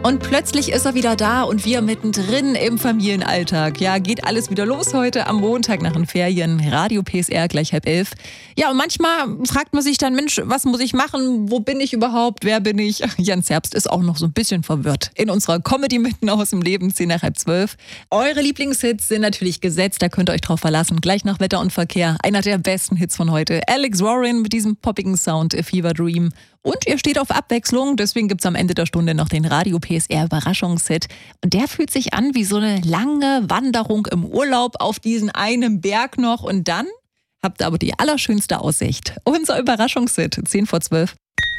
Und plötzlich ist er wieder da und wir mittendrin im Familienalltag. Ja, geht alles wieder los heute am Montag nach den Ferien. Radio PSR gleich 10:30. Ja, und manchmal fragt man sich dann, Mensch, was muss ich machen? Wo bin ich überhaupt? Wer bin ich? Jens Herbst ist auch noch so ein bisschen verwirrt. In unserer Comedy mitten aus dem Leben, 10 nach 11:30. Eure Lieblingshits sind natürlich gesetzt, da könnt ihr euch drauf verlassen. Gleich nach Wetter und Verkehr, einer der besten Hits von heute. Alex Warren mit diesem poppigen Sound, A Fever Dream. Und ihr steht auf Abwechslung, deswegen gibt's am Ende der Stunde noch den Radio PSR Überraschungshit. Und der fühlt sich an wie so eine lange Wanderung im Urlaub auf diesen einen Berg noch. Und dann habt ihr aber die allerschönste Aussicht. Unser Überraschungshit, 10 vor 12.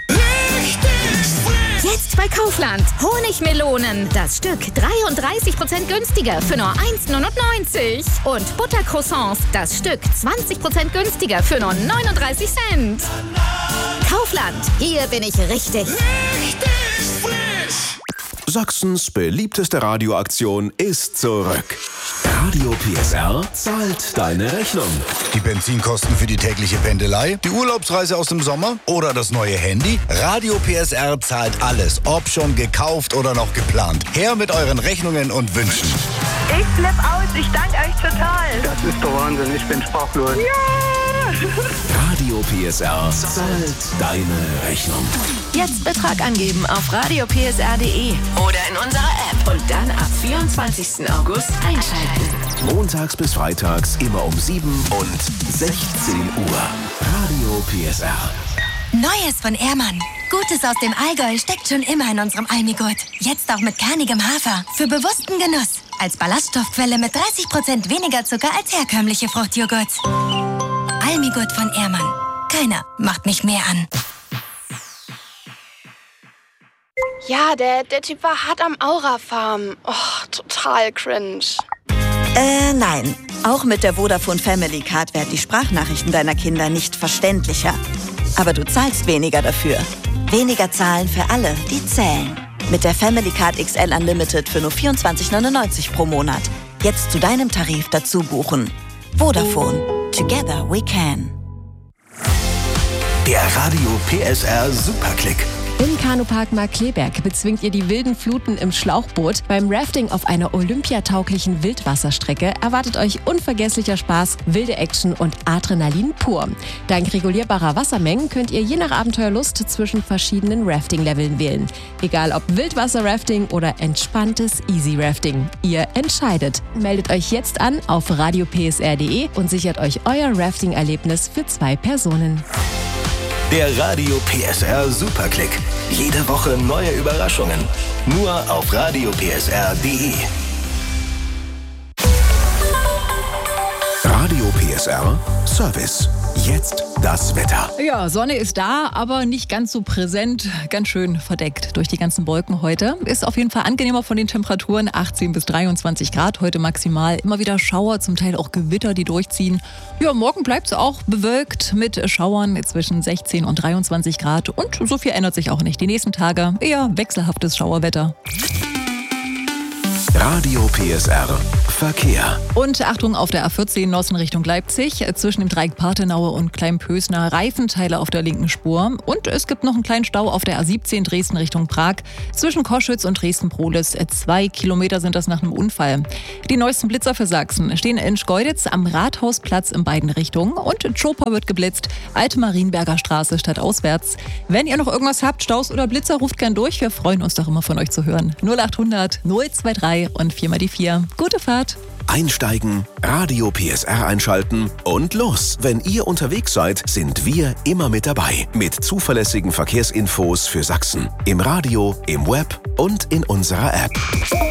Jetzt bei Kaufland. Honigmelonen. Das Stück 33% günstiger für nur 1,99 €. Und Buttercroissants. Das Stück 20% günstiger für nur 39 Cent. Kaufland. Hier bin ich richtig. Sachsens beliebteste Radioaktion ist zurück. Radio PSR zahlt deine Rechnung. Die Benzinkosten für die tägliche Pendelei, die Urlaubsreise aus dem Sommer oder das neue Handy? Radio PSR zahlt alles, ob schon gekauft oder noch geplant. Her mit euren Rechnungen und Wünschen. Ich flipp aus, ich danke euch total. Das ist der Wahnsinn, ich bin sprachlos. Ja! Radio PSR zahlt deine Rechnung. Jetzt Betrag angeben auf radiopsr.de oder in unserer App und dann ab 24. August einschalten. Montags bis freitags immer um 7 und 16 Uhr. Radio PSR. Neues von Ehrmann. Gutes aus dem Allgäu steckt schon immer in unserem Almigurt. Jetzt auch mit kernigem Hafer. Für bewussten Genuss. Als Ballaststoffquelle mit 30% weniger Zucker als herkömmliche Fruchtjoghurts. Almigurt von Ehrmann. Keiner macht mich mehr an. Ja, der Typ war hart am Aura-Farm. Oh, total cringe. Nein. Auch mit der Vodafone Family Card werden die Sprachnachrichten deiner Kinder nicht verständlicher. Aber du zahlst weniger dafür. Weniger zahlen für alle, die zählen. Mit der Family Card XL Unlimited für nur 24,99 € pro Monat. Jetzt zu deinem Tarif dazu buchen. Vodafone. Together we can. Der Radio PSR Superklick. Im Kanupark Markkleeberg bezwingt ihr die wilden Fluten im Schlauchboot. Beim Rafting auf einer olympiatauglichen Wildwasserstrecke erwartet euch unvergesslicher Spaß, wilde Action und Adrenalin pur. Dank regulierbarer Wassermengen könnt ihr je nach Abenteuerlust zwischen verschiedenen Rafting-Leveln wählen. Egal ob Wildwasser-Rafting oder entspanntes Easy-Rafting. Ihr entscheidet. Meldet euch jetzt an auf radiopsr.de und sichert euch euer Rafting-Erlebnis für 2 Personen. Der Radio PSR Superklick. Jede Woche neue Überraschungen. Nur auf radiopsr.de. Radio PSR Service. Jetzt das Wetter. Ja, Sonne ist da, aber nicht ganz so präsent. Ganz schön verdeckt durch die ganzen Wolken heute. Ist auf jeden Fall angenehmer von den Temperaturen. 18 bis 23 Grad heute maximal. Immer wieder Schauer, zum Teil auch Gewitter, die durchziehen. Ja, morgen bleibt es auch bewölkt mit Schauern zwischen 16 und 23 Grad. Und so viel ändert sich auch nicht. Die nächsten Tage eher wechselhaftes Schauerwetter. Radio PSR Verkehr. Und Achtung auf der A14 Nossen Richtung Leipzig. Zwischen dem Dreieck Parthenaue und Kleinpösner Reifenteile auf der linken Spur. Und es gibt noch einen kleinen Stau auf der A17 Dresden Richtung Prag. Zwischen Koschwitz und Dresden-Prohlis. 2 Kilometer sind das nach einem Unfall. Die neuesten Blitzer für Sachsen stehen in Schkeuditz am Rathausplatz in beiden Richtungen. Und in Schoper wird geblitzt. Alte Marienberger Straße stadtauswärts. Wenn ihr noch irgendwas habt, Staus oder Blitzer, ruft gern durch. Wir freuen uns doch immer von euch zu hören. 0800 023 und 4 mal die 4. Gute Fahrt. Einsteigen, Radio PSR einschalten und los. Wenn ihr unterwegs seid, sind wir immer mit dabei. Mit zuverlässigen Verkehrsinfos für Sachsen. Im Radio, im Web und in unserer App.